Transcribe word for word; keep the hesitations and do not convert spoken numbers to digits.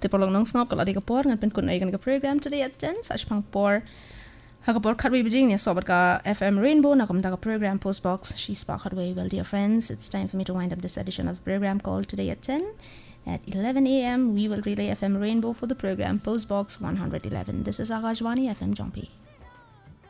te por lang nang snap kala di ka por ngan pen kun ay gan ka program today at ten sa pang por Hagapor Kadwe Virginia sobat ka F M Rainbow na kamta ka program Postbox. She's pa Kadwe. Well, dear friends, it's time for me to wind up this edition of the program called Today at ten. At eleven a.m., we will relay F M Rainbow for the program Postbox one eleven. This is Akashvani F M Jompi.